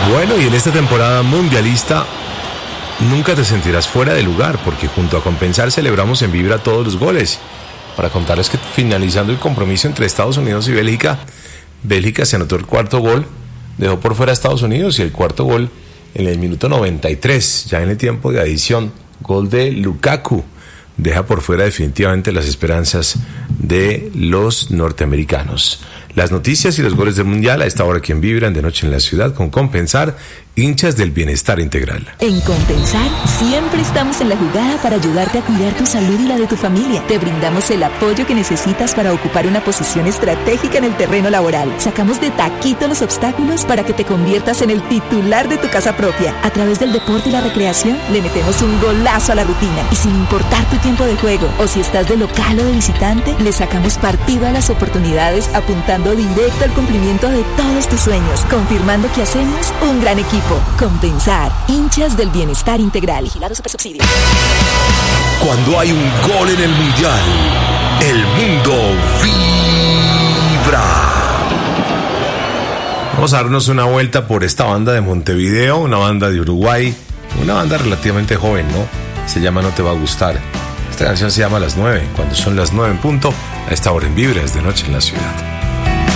Bueno, y en esta temporada mundialista nunca te sentirás fuera de lugar, porque junto a Compensar celebramos en Vibra todos los goles. Para contarles que finalizando el compromiso entre Estados Unidos y Bélgica, Bélgica se anotó el cuarto gol, dejó por fuera a Estados Unidos, y el cuarto gol en el minuto 93, ya en el tiempo de adición, gol de Lukaku, deja por fuera definitivamente las esperanzas de los norteamericanos. Las noticias y los goles del Mundial a esta hora aquí en Vibran de Noche en la Ciudad con Compensar, hinchas del bienestar integral. En Compensar siempre estamos en la jugada para ayudarte a cuidar tu salud y la de tu familia. Te brindamos el apoyo que necesitas para ocupar una posición estratégica en el terreno laboral. Sacamos de taquito los obstáculos para que te conviertas en el titular de tu casa propia. A través del deporte y la recreación le metemos un golazo a la rutina. Y sin importar tu tiempo de juego o si estás de local o de visitante, le sacamos partido a las oportunidades apuntando directo al cumplimiento de todos tus sueños, confirmando que hacemos un gran equipo. Compensar, hinchas del bienestar integral. Vigilado Supersubsidio. Cuando hay un gol en el Mundial, el mundo vibra. Vamos a darnos una vuelta por esta banda de Montevideo, una banda de Uruguay, una banda relativamente joven, ¿no? Se llama No Te Va a Gustar. Esta canción se llama Las 9, cuando son las 9 en punto, a esta hora en Vibra, es de Noche en la Ciudad.